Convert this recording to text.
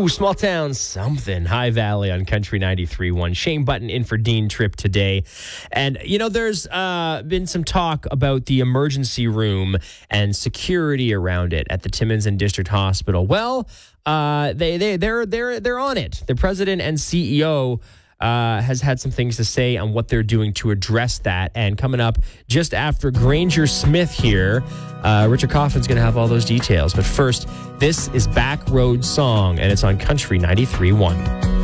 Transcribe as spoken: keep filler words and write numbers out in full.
Ooh, small town something. High Valley on Country ninety-three point one. Shane Button in for Dean Tripp today. And, you know, there's uh, been some talk about the emergency room and security around it at the Timmins and District Hospital. Well, uh, they, they, they're, they're, they're on it. The president and C E O Uh, has had some things to say on what they're doing to address that. And coming up just after Granger Smith here, uh, Richard Coffin's going to have all those details. But first, this is Back Road Song, and it's on Country ninety-three point one.